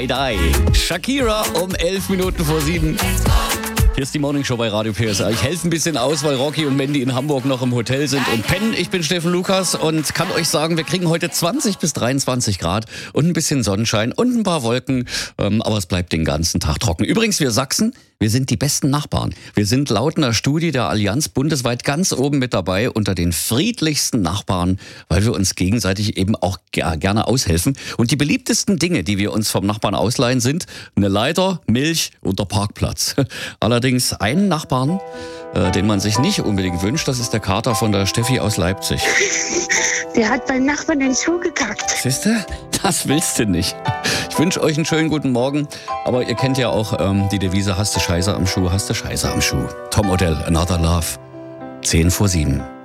Tie-Dye. Shakira um 11 Minuten vor 7. Hier ist die Morning Show bei Radio PSR. Ich helfe ein bisschen aus, weil Rocky und Mandy in Hamburg noch im Hotel sind und pennen. Ich bin Steffen Lukas und kann euch sagen, wir kriegen heute 20 bis 23 Grad und ein bisschen Sonnenschein und ein paar Wolken. Aber es bleibt den ganzen Tag trocken. Übrigens, wir Sachsen, wir sind die besten Nachbarn. Wir sind laut einer Studie der Allianz bundesweit ganz oben mit dabei unter den friedlichsten Nachbarn, weil wir uns gegenseitig eben auch gerne aushelfen. Und die beliebtesten Dinge, die wir uns vom Nachbarn ausleihen, sind eine Leiter, Milch und der Parkplatz. Allerdings einen Nachbarn, den man sich nicht unbedingt wünscht, das ist der Kater von der Steffi aus Leipzig. Der hat beim Nachbarn den Schuh gekackt. Siehste? Das willst du nicht. Ich wünsche euch einen schönen guten Morgen. Aber ihr kennt ja auch die Devise, hast du Scheiße am Schuh, hast du Scheiße am Schuh. Tom Odell, Another Love. 10 vor 7.